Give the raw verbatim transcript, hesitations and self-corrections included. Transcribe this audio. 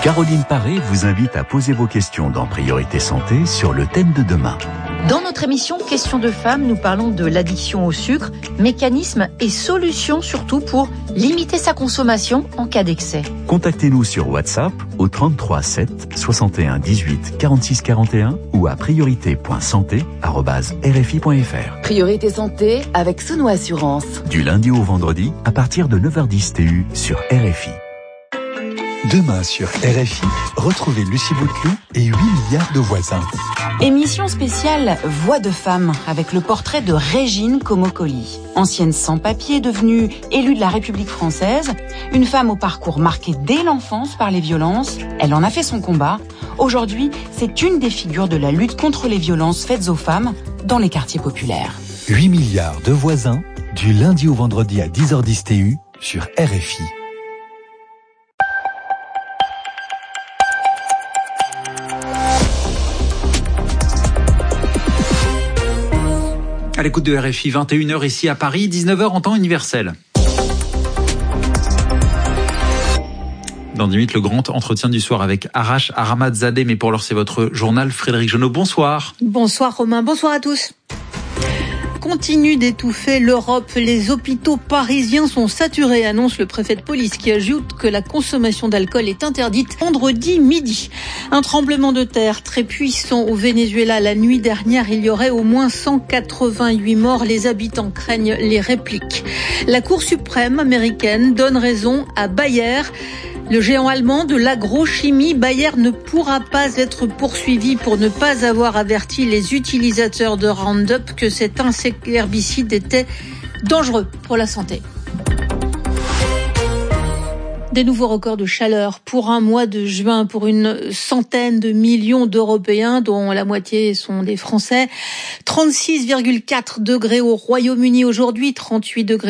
Caroline Paré vous invite à poser vos questions dans Priorité Santé sur le thème de demain. Dans notre émission Questions de femmes, nous parlons de l'addiction au sucre, mécanismes et solutions surtout pour limiter sa consommation en cas d'excès. Contactez-nous sur WhatsApp au trente-trois sept soixante et un dix-huit quarante-six quarante et un ou à priorité point santé arobase r f i point f r. Priorité Santé avec Sono Assurance. Du lundi au vendredi à partir de neuf heures dix T U sur R F I. Demain sur R F I, retrouvez Lucie Bouteloup et huit milliards de voisins. Émission spéciale Voix de femme avec le portrait de Régine Comocoli. Ancienne sans-papier devenue élue de la République française, une femme au parcours marqué dès l'enfance par les violences, elle en a fait son combat. Aujourd'hui, c'est une des figures de la lutte contre les violences faites aux femmes dans les quartiers populaires. huit milliards de voisins, du lundi au vendredi à dix heures dix T U sur R F I. À l'écoute de R F I, vingt et une heures ici à Paris, dix-neuf heures en temps universel. Dans dix minutes, le grand entretien du soir avec Arash Ahmadzadeh. Mais pour l'heure, c'est votre journal. Frédéric Genot, bonsoir. Bonsoir Romain, bonsoir à tous. Continue d'étouffer l'Europe. Les hôpitaux parisiens sont saturés, annonce le préfet de police qui ajoute que la consommation d'alcool est interdite vendredi midi. Un tremblement de terre très puissant au Venezuela la nuit dernière. Il y aurait au moins cent quatre-vingt-huit morts. Les habitants craignent les répliques. La Cour suprême américaine donne raison à Bayer. Le géant allemand de l'agrochimie, Bayer, ne pourra pas être poursuivi pour ne pas avoir averti les utilisateurs de Roundup que cet insecticide était dangereux pour la santé. Des nouveaux records de chaleur pour un mois de juin pour une centaine de millions d'Européens, dont la moitié sont des Français. trente-six virgule quatre degrés au Royaume-Uni aujourd'hui, trente-huit degrés